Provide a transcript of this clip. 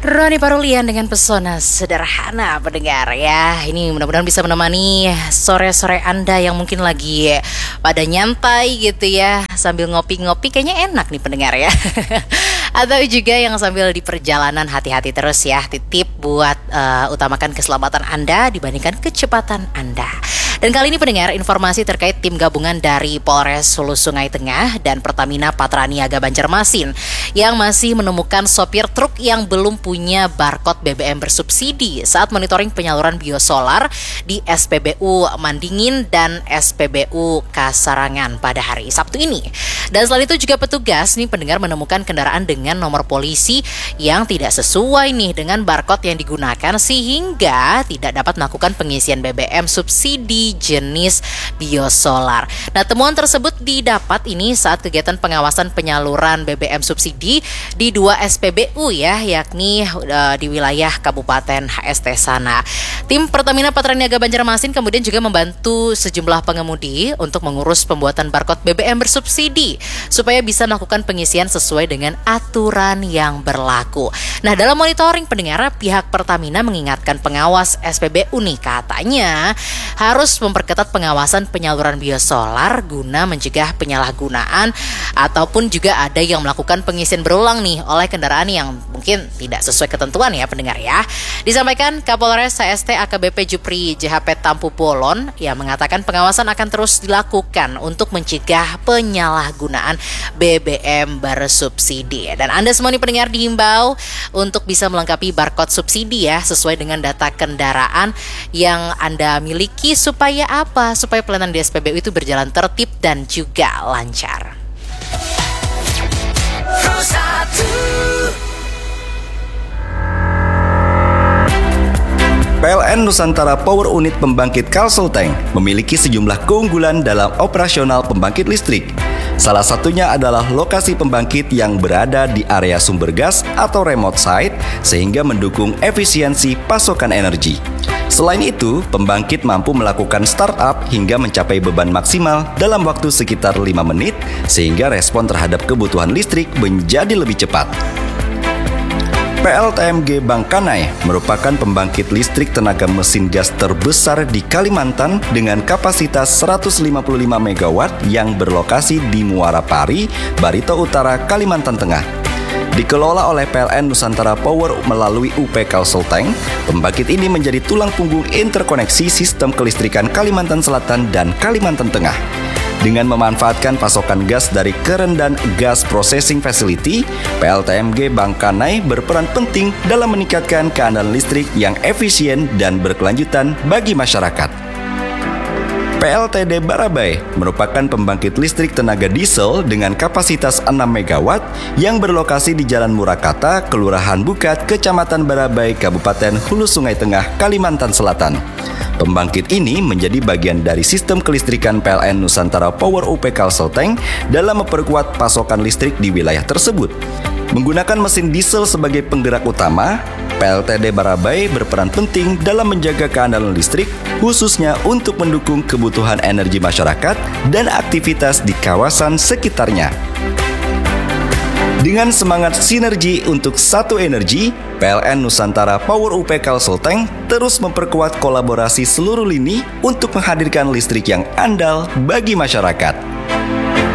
Roni Parulian dengan pesona sederhana pendengar ya. Ini mudah-mudahan bisa menemani sore-sore Anda yang mungkin lagi pada nyantai gitu ya, sambil ngopi-ngopi, kayaknya enak nih pendengar ya. Atau juga yang sambil di perjalanan, hati-hati terus ya. Titip buat utamakan keselamatan Anda dibandingkan kecepatan Anda. Dan kali ini pendengar, informasi terkait tim gabungan dari Polres Hulu Sungai Tengah dan Pertamina Patraniaga Banjarmasin yang masih menemukan sopir truk yang belum punya barcode BBM bersubsidi saat monitoring penyaluran biosolar di SPBU Mandingin dan SPBU Kasarangan pada hari Sabtu ini. Dan selain itu juga petugas nih pendengar menemukan kendaraan dengan nomor polisi yang tidak sesuai nih dengan barcode yang digunakan sehingga tidak dapat melakukan pengisian BBM subsidi jenis biosolar. Nah, temuan tersebut didapat ini saat kegiatan pengawasan penyaluran BBM subsidi di 2 SPBU ya, yakni di wilayah Kabupaten HST sana. Tim Pertamina Patraniaga Banjarmasin kemudian juga membantu sejumlah pengemudi untuk mengurus pembuatan barcode BBM bersubsidi supaya bisa melakukan pengisian sesuai dengan aturan yang berlaku. Nah, dalam monitoring pendengar, pihak Pertamina mengingatkan pengawas SPBU nih, katanya harus memperketat pengawasan penyaluran biosolar guna mencegah penyalahgunaan ataupun juga ada yang melakukan pengisian berulang nih oleh kendaraan yang mungkin tidak sesuai ketentuan ya pendengar ya. Disampaikan Kapolres HST AKBP Jupri JHP Tampu Bolon yang mengatakan pengawasan akan terus dilakukan untuk mencegah penyalahgunaan BBM bersubsidi. Dan Anda semua nih pendengar dihimbau untuk bisa melengkapi barcode subsidi ya sesuai dengan data kendaraan yang Anda miliki supaya apa? Supaya pelayanan di SPBU itu berjalan tertib dan juga lancar. PLN Nusantara Power Unit Pembangkit Kalselteng memiliki sejumlah keunggulan dalam operasional pembangkit listrik. Salah satunya adalah lokasi pembangkit yang berada di area sumber gas atau remote site sehingga mendukung efisiensi pasokan energi. Selain itu, pembangkit mampu melakukan startup hingga mencapai beban maksimal dalam waktu sekitar 5 menit sehingga respon terhadap kebutuhan listrik menjadi lebih cepat. PLTMG Bangkanai merupakan pembangkit listrik tenaga mesin gas terbesar di Kalimantan dengan kapasitas 155 MW yang berlokasi di Muara Pari, Barito Utara, Kalimantan Tengah. Dikelola oleh PLN Nusantara Power melalui UP Kalselteng, pembangkit ini menjadi tulang punggung interkoneksi sistem kelistrikan Kalimantan Selatan dan Kalimantan Tengah. Dengan memanfaatkan pasokan gas dari Kerendan Gas Processing Facility, PLTMG Bangkanai berperan penting dalam meningkatkan keandalan listrik yang efisien dan berkelanjutan bagi masyarakat. PLTD Barabai merupakan pembangkit listrik tenaga diesel dengan kapasitas 6 MW yang berlokasi di Jalan Murakata, Kelurahan Bukat, Kecamatan Barabai, Kabupaten Hulu Sungai Tengah, Kalimantan Selatan. Pembangkit ini menjadi bagian dari sistem kelistrikan PLN Nusantara Power UP Kalselteng dalam memperkuat pasokan listrik di wilayah tersebut. Menggunakan mesin diesel sebagai penggerak utama, PLTD Barabai berperan penting dalam menjaga keandalan listrik, khususnya untuk mendukung kebutuhan energi masyarakat dan aktivitas di kawasan sekitarnya. Dengan semangat sinergi untuk satu energi, PLN Nusantara Power UP Kalselteng terus memperkuat kolaborasi seluruh lini untuk menghadirkan listrik yang andal bagi masyarakat.